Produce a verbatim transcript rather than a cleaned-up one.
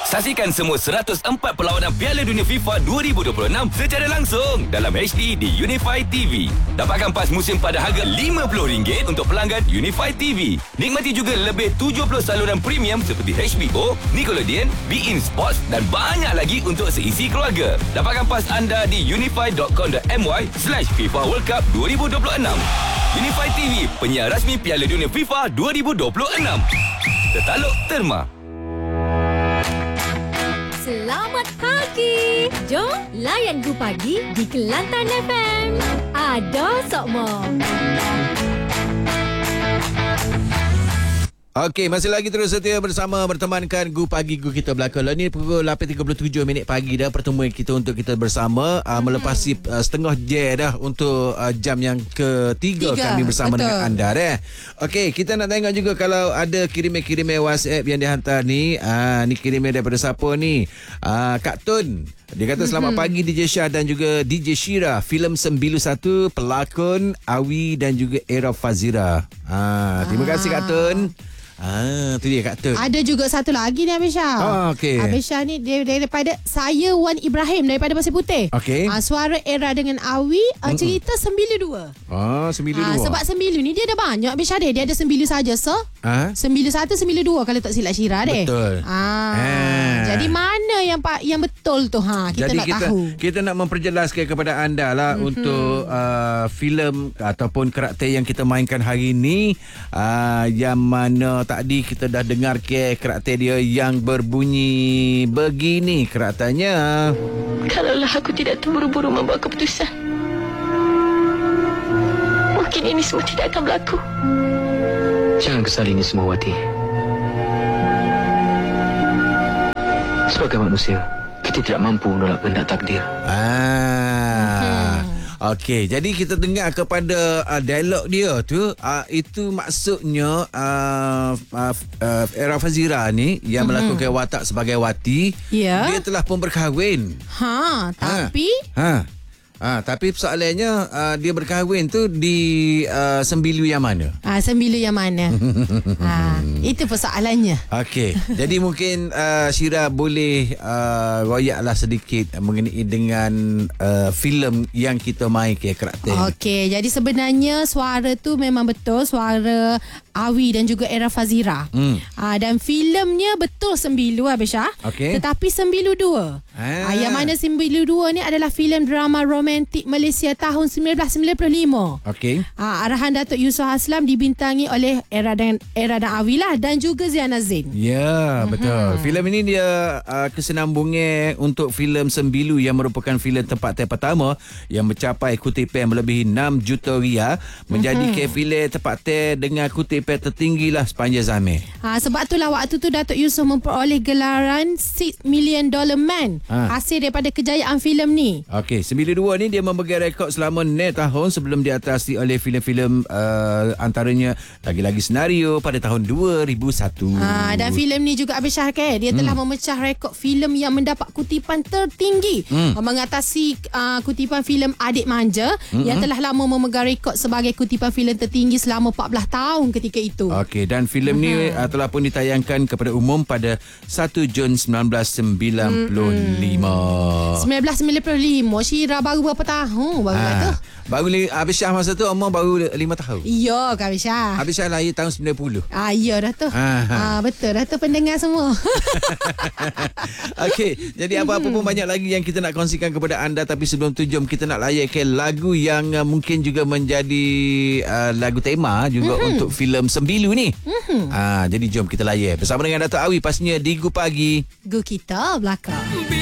Saksikan semua seratus empat perlawanan Piala Dunia FIFA dua ribu dua puluh enam secara langsung dalam H D di Unify T V. Dapatkan pas musim pada harga lima puluh ringgit untuk pelanggan Unify T V. Nikmati juga lebih tujuh puluh saluran premium seperti H B O, Nickelodeon, beIN Sports dan banyak lagi untuk seisi keluarga. Dapatkan pas anda di unify dot com dot my slash FIFA World Cup dua ribu dua puluh enam. Unify T V, penyiar rasmi Piala Dunia FIFA dua ribu dua puluh enam. Tertaluk Terma. Selamat pagi. Jom layan Gu Pagi di Kelantan F M. Ada Sokmo. Okey, masih lagi terus setia bersama bertemankan Gu Pagi Gu kita belakang. Ni pukul lapan tiga puluh tujuh minit pagi dah pertemuan kita untuk kita bersama uh, melepasi uh, setengah jam dah untuk uh, jam yang ketiga Tiga, kami bersama betul. dengan anda dah. Okey, kita nak tengok juga kalau ada kiriman-kiriman WhatsApp yang dihantar ni. Ah uh, ni kiriman daripada siapa ni? Ah uh, Kak Tun. Dia kata selamat mm-hmm. pagi D J Syah dan juga D J Shira. Filem Sembilu Satu, pelakon Awi dan juga Era Fazira. Ah, terima ah. kasih Kak Tun. Ah, tu dia Kak Tun. Ada juga satu lagi ni Abis Syah. Oh, okey. Abis Syah ni dia daripada saya Wan Ibrahim daripada Pasir Putih. Okey. Ah, suara Era dengan Awi, ah, cerita Sembilu Dua. Ah, Sembilu Dua. Ah, sebab Sembilu ni dia ada banyak Abis Syah dia. Dia ada Sembilu saja so. Ah? Sembilu Satu, Sembilu Dua kalau tak silap Syira deh. Betul. Ah. ah. Jadi mana yang pak yang betul tu ha? Kita Jadi nak kita, tahu. Kita nak memperjelaskan kepada anda lah mm-hmm. untuk uh, filem ataupun karakter yang kita mainkan hari ini, uh, yang mana tadi kita dah dengar ke karakter dia yang berbunyi begini karakternya. Kalaulah aku tidak terburu-buru membuat keputusan, mungkin ini semua tidak akan berlaku. Jangan kesal ini semua, Wati. Sebagai manusia, kita tidak mampu menolak kehendak takdir. Ah. Okey, jadi kita dengar kepada uh, dialog dia tu, uh, itu maksudnya uh, uh, uh, Era Fazira ni yang mm-hmm. melakukan watak sebagai Wati, yeah. dia telah pun berkahwin. Ha, tapi ha. ha. Ah, tapi persoalannya uh, dia berkahwin tu di uh, Sembilu yang mana? Ah, Sembilu yang mana? ah, itu persoalannya. Okey. Jadi mungkin uh, Syira boleh uh, royaklah sedikit mengenai dengan uh, filem yang kita main ke karakter. Okey, jadi sebenarnya suara tu memang betul suara Awi dan juga Era Fazira. Hmm. Ah, dan filemnya betul Sembilu Abis Syah. Okay. Tetapi Sembilu Dua. Ah. Ah, yang mana Sembilu Dua ni adalah filem drama romantik Malaysia tahun sembilan belas sembilan puluh lima. Okey. Ah, arahan Datuk Yusof Aslam dibintangi oleh Era dan Era dan Awi lah dan juga Ziana Zain. Ya, betul. Uh-huh. Filem ini dia uh, kesenambungan untuk filem Sembilu yang merupakan filem tempatan pertama yang mencapai kutipan melebihi enam juta ringgit, menjadi uh-huh. filem tempatan dengan kutipan tertinggi lah sepanjang zaman. Ha, sebab itulah waktu tu Datuk Yusof memperoleh gelaran six million dollar man ha. hasil daripada kejayaan filem ni. Okey, Sembilu Dua ni dia memegang rekod selama enam tahun sebelum diatasi oleh filem-filem uh, antaranya Lagi-Lagi Senario pada tahun dua ribu satu. Ha, dan filem ni juga Abis Syah kan, dia hmm. telah memecah rekod filem yang mendapat kutipan tertinggi, hmm. mengatasi uh, kutipan filem Adik Manja hmm. yang telah lama memegang rekod sebagai kutipan filem tertinggi selama empat belas tahun ketika itu. Okey, dan filem uh-huh. ni uh, telah pun ditayangkan kepada umum pada satu Jun sembilan belas sembilan puluh lima. sembilan belas sembilan puluh lima. Syira baru berapa tahun baru ha. tu? Baru Abis Syah masa tu umur baru lima tahun. Ya, Kak Abis Syah. Abis Syah lahir tahun sembilan puluh. Ah, ya dah tu. Ah, betul dah tu pendengar semua. Okey, jadi apa-apa pun banyak lagi yang kita nak kongsikan kepada anda, tapi sebelum tu jom kita nak layarkan lagu yang uh, mungkin juga menjadi uh, lagu tema juga mm-hmm. untuk filem Sembilu ni. Mm-hmm. Ah, jadi jom kita layar bersama dengan Dato' Awi pastinya di Gu Pagi. Gu kita belakang.